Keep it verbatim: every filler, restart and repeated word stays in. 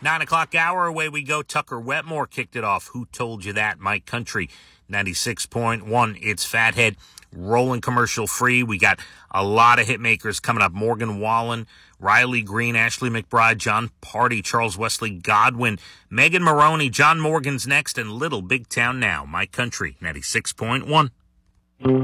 Nine o'clock hour, away we go. Tucker Wetmore kicked it off. Who Told You That? My Country, ninety-six point one. It's Fathead, rolling commercial free. We got a lot of hit makers coming up. Morgan Wallen, Riley Green, Ashley McBride, John Party, Charles Wesley Godwin, Megan Maroney, John Morgan's next, and Little Big Town Now. My Country, ninety-six point one.